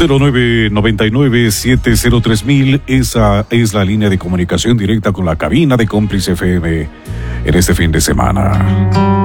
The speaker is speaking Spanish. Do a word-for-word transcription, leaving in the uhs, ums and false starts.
cero nueve nueve nueve siete cero tres mil, esa es la línea de comunicación directa con la cabina de Cómplice F M en este fin de semana.